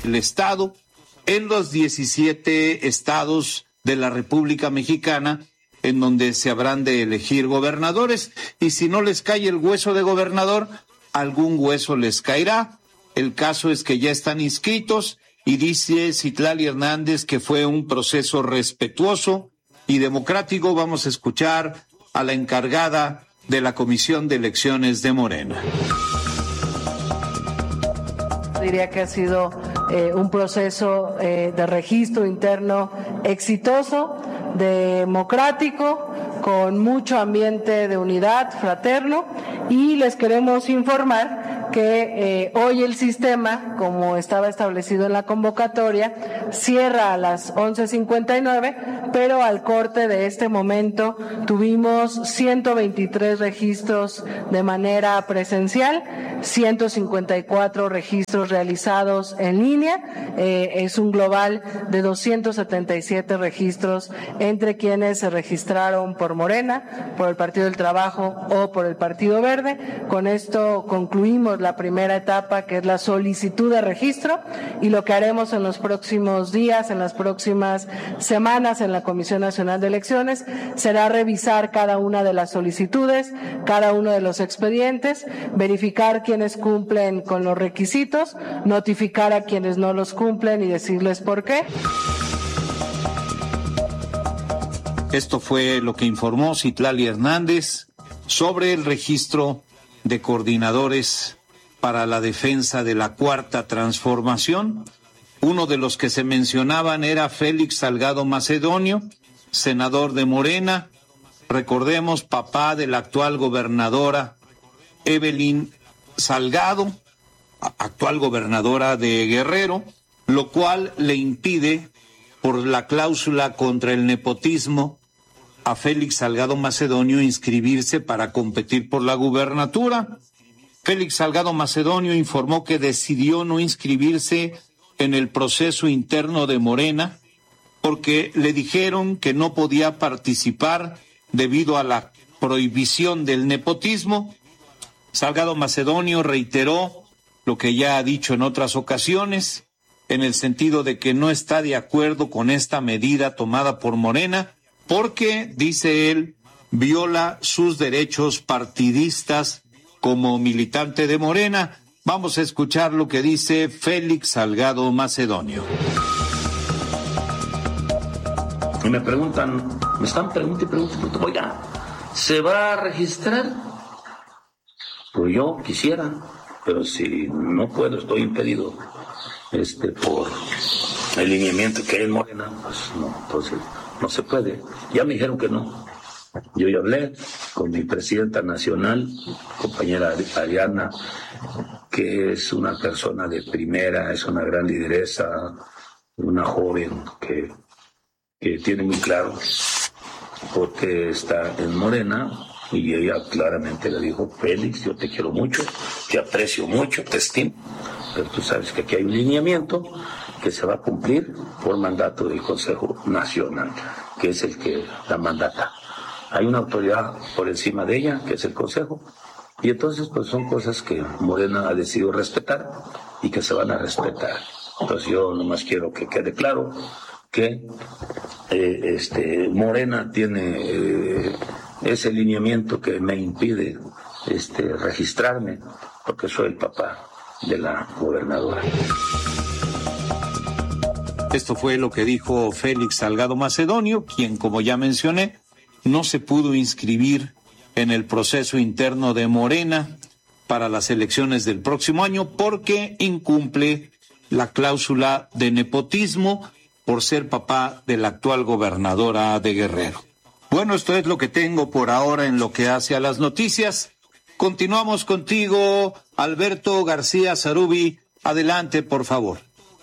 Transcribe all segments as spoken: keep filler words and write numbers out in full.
el Estado, en los diecisiete estados de la República Mexicana, en donde se habrán de elegir gobernadores, y si no les cae el hueso de gobernador, algún hueso les caerá. El caso es que ya están inscritos, y dice Citlali Hernández que fue un proceso respetuoso y democrático. Vamos a escuchar a la encargada de la Comisión de Elecciones de Morena. Diría que ha sido eh, un proceso eh, de registro interno exitoso, democrático, con mucho ambiente de unidad fraterno, y les queremos informar que eh, hoy el sistema, como estaba establecido en la convocatoria, cierra a las once cincuenta y nueve, pero al corte de este momento tuvimos ciento veintitrés registros de manera presencial, ciento cincuenta y cuatro registros realizados en línea, eh, es un global de doscientos setenta y siete registros entre quienes se registraron por Morena, por el Partido del Trabajo o por el Partido Verde. Con esto concluimos la primera etapa, que es la solicitud de registro, y lo que haremos en los próximos días, en las próximas semanas en la Comisión Nacional de Elecciones, será revisar cada una de las solicitudes, cada uno de los expedientes, verificar quienes cumplen con los requisitos, notificar a quienes no los cumplen y decirles por qué. Esto fue lo que informó Citlali Hernández sobre el registro de coordinadores para la defensa de la Cuarta Transformación. Uno de los que se mencionaban era Félix Salgado Macedonio, senador de Morena, recordemos, papá de la actual gobernadora Evelyn Salgado, actual gobernadora de Guerrero, lo cual le impide, por la cláusula contra el nepotismo, a Félix Salgado Macedonio inscribirse para competir por la gubernatura. Félix Salgado Macedonio informó que decidió no inscribirse en el proceso interno de Morena porque le dijeron que no podía participar debido a la prohibición del nepotismo. Salgado Macedonio reiteró lo que ya ha dicho en otras ocasiones, en el sentido de que no está de acuerdo con esta medida tomada por Morena, porque, dice él, viola sus derechos partidistas como militante de Morena. Vamos a escuchar lo que dice Félix Salgado Macedonio. Y me preguntan, me están preguntando y preguntando, oiga, ¿se va a registrar? Pues yo quisiera, pero si no puedo, estoy impedido este por el lineamiento que hay en Morena, pues no, entonces no se puede. Ya me dijeron que no. Yo ya hablé con mi presidenta nacional, compañera Ariana, que es una persona de primera, es una gran lideresa, una joven que, que tiene muy claro por qué está en Morena, y ella claramente le dijo, Félix, yo te quiero mucho, te aprecio mucho, te estimo, pero tú sabes que aquí hay un lineamiento que se va a cumplir por mandato del Consejo Nacional, que es el que la mandata. Hay una autoridad por encima de ella, que es el Consejo, y entonces pues son cosas que Morena ha decidido respetar y que se van a respetar. Entonces yo nomás quiero que quede claro que eh, este Morena tiene eh, ese lineamiento que me impide este registrarme, porque soy el papá de la gobernadora. Esto fue lo que dijo Félix Salgado Macedonio, quien, como ya mencioné, no se pudo inscribir en el proceso interno de Morena para las elecciones del próximo año porque incumple la cláusula de nepotismo por ser papá de la actual gobernadora de Guerrero. Bueno, esto es lo que tengo por ahora en lo que hace a las noticias. Continuamos contigo, Alberto García Zarubi. Adelante, por favor.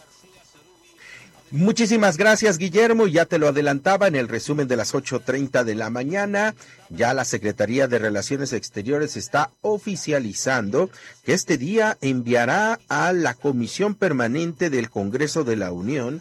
Muchísimas gracias, Guillermo. Ya te lo adelantaba en el resumen de las ocho treinta de la mañana. Ya la Secretaría de Relaciones Exteriores está oficializando que este día enviará a la Comisión Permanente del Congreso de la Unión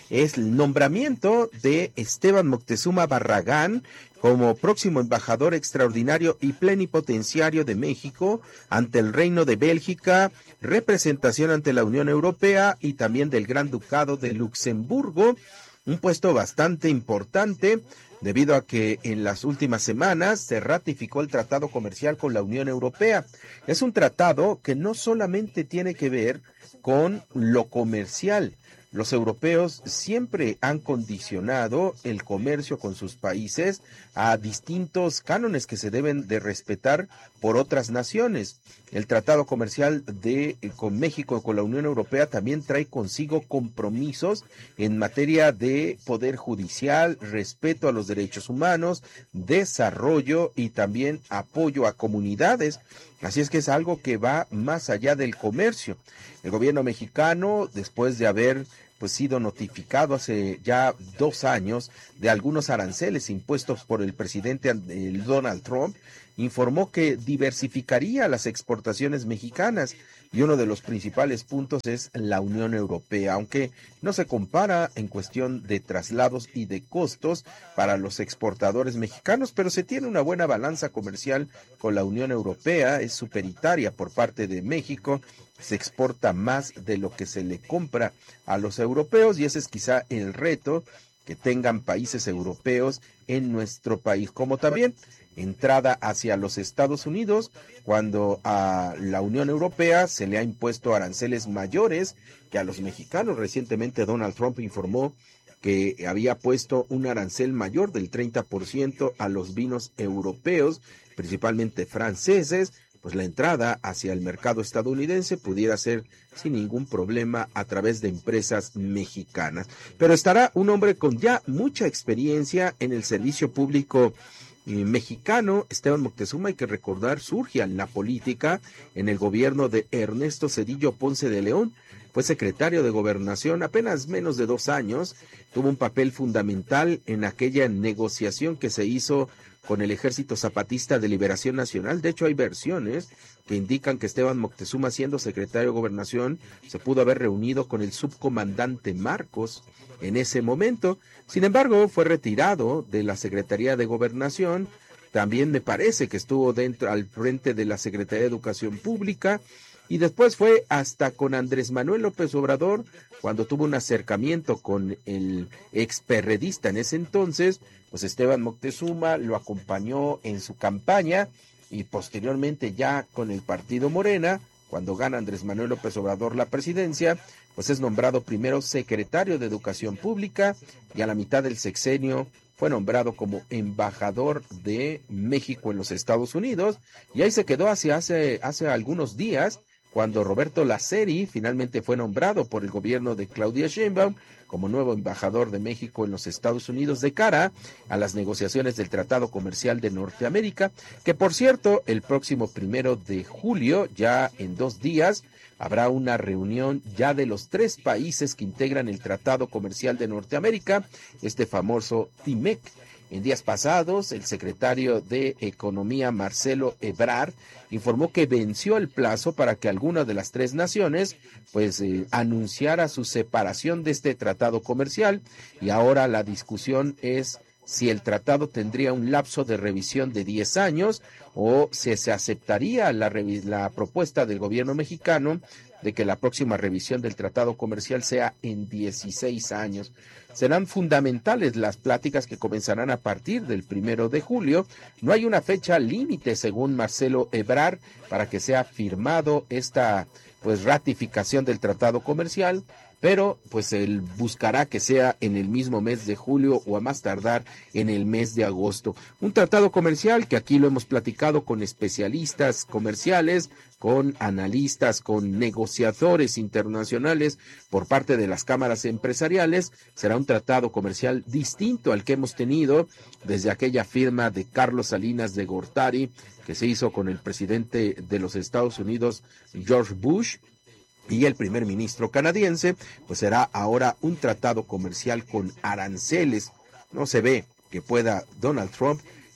es el nombramiento de Esteban Moctezuma Barragán como próximo embajador extraordinario y plenipotenciario de México ante el Reino de Bélgica, representación ante la Unión Europea y también del Gran Ducado de Luxemburgo, un puesto bastante importante debido a que en las últimas semanas se ratificó el tratado comercial con la Unión Europea. Es un tratado que no solamente tiene que ver con lo comercial. Los europeos siempre han condicionado el comercio con sus países a distintos cánones que se deben de respetar por otras naciones. El tratado comercial de con México, con la Unión Europea, también trae consigo compromisos en materia de poder judicial, respeto a los derechos humanos, desarrollo y también apoyo a comunidades. Así es que es algo que va más allá del comercio. El gobierno mexicano, después de haber pues sido notificado hace ya dos años de algunos aranceles impuestos por el presidente el Donald Trump, informó que diversificaría las exportaciones mexicanas y uno de los principales puntos es la Unión Europea, aunque no se compara en cuestión de traslados y de costos para los exportadores mexicanos, pero se tiene una buena balanza comercial con la Unión Europea, es superitaria por parte de México, se exporta más de lo que se le compra a los europeos y ese es quizá el reto que tengan países europeos en nuestro país, como también entrada hacia los Estados Unidos, cuando a la Unión Europea se le ha impuesto aranceles mayores que a los mexicanos. Recientemente Donald Trump informó que había puesto un arancel mayor del treinta por ciento a los vinos europeos, principalmente franceses. Pues la entrada hacia el mercado estadounidense pudiera ser sin ningún problema a través de empresas mexicanas. Pero estará un hombre con ya mucha experiencia en el servicio público eh, mexicano. Esteban Moctezuma, hay que recordar, surge en la política en el gobierno de Ernesto Zedillo Ponce de León. Fue secretario de Gobernación apenas menos de dos años. Tuvo un papel fundamental en aquella negociación que se hizo con el Ejército Zapatista de Liberación Nacional. De hecho, hay versiones que indican que Esteban Moctezuma, siendo secretario de Gobernación, se pudo haber reunido con el subcomandante Marcos en ese momento. Sin embargo, fue retirado de la Secretaría de Gobernación. También me parece que estuvo dentro al frente de la Secretaría de Educación Pública. Y después fue hasta con Andrés Manuel López Obrador, cuando tuvo un acercamiento con el experredista en ese entonces, pues Esteban Moctezuma lo acompañó en su campaña y posteriormente ya con el partido Morena, cuando gana Andrés Manuel López Obrador la presidencia, pues es nombrado primero secretario de Educación Pública y a la mitad del sexenio fue nombrado como embajador de México en los Estados Unidos y ahí se quedó hace, hace, hace algunos días, cuando Roberto Laceri finalmente fue nombrado por el gobierno de Claudia Sheinbaum como nuevo embajador de México en los Estados Unidos de cara a las negociaciones del Tratado Comercial de Norteamérica, que por cierto, el próximo primero de julio, ya en dos días, habrá una reunión ya de los tres países que integran el Tratado Comercial de Norteamérica, este famoso T M E C. En días pasados, el secretario de Economía, Marcelo Ebrard, informó que venció el plazo para que alguna de las tres naciones pues eh, anunciara su separación de este tratado comercial y ahora la discusión es si el tratado tendría un lapso de revisión de diez años o si se aceptaría la, la propuesta del gobierno mexicano de que la próxima revisión del tratado comercial sea en dieciséis años. Serán fundamentales las pláticas que comenzarán a partir del primero de julio. No hay una fecha límite, según Marcelo Ebrard, para que sea firmado esta pues ratificación del tratado comercial, pero pues él buscará que sea en el mismo mes de julio o a más tardar en el mes de agosto. Un tratado comercial que aquí lo hemos platicado con especialistas comerciales, con analistas, con negociadores internacionales por parte de las cámaras empresariales. Será un tratado comercial distinto al que hemos tenido desde aquella firma de Carlos Salinas de Gortari que se hizo con el presidente de los Estados Unidos, George Bush, y el primer ministro canadiense. Pues será ahora un tratado comercial con aranceles. No se ve que pueda Donald Trump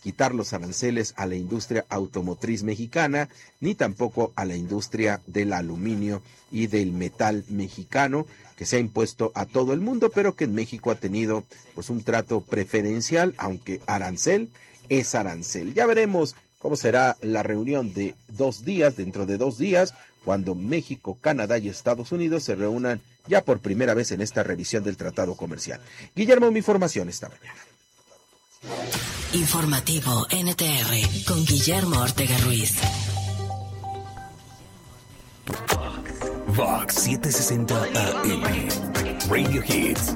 quitar los aranceles a la industria automotriz mexicana, ni tampoco a la industria del aluminio y del metal mexicano, que se ha impuesto a todo el mundo, pero que en México ha tenido pues un trato preferencial, aunque arancel es arancel. Ya veremos cómo será la reunión de dos días, dentro de dos días, cuando México, Canadá y Estados Unidos se reúnan ya por primera vez en esta revisión del tratado comercial. Guillermo, mi información esta mañana. Informativo N T R con Guillermo Ortega Ruiz. Vox setecientos sesenta A M Radio Hits.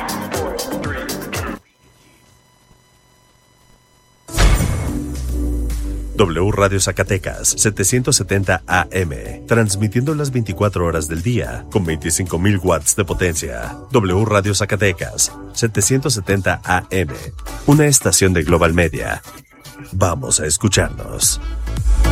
W Radio Zacatecas setecientos setenta A M, transmitiendo las veinticuatro horas del día con veinticinco mil watts de potencia. W Radio Zacatecas setecientos setenta A M, una estación de Global Media. Vamos a escucharnos.